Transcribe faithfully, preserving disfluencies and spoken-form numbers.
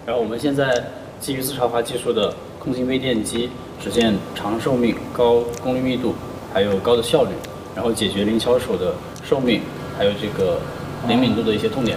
然后我们现在基于自超华技术的空心微电机，实现长寿命、高功率密度，还有高的效率，然后解决零巧手的寿命，还有这个灵敏度的一些痛点。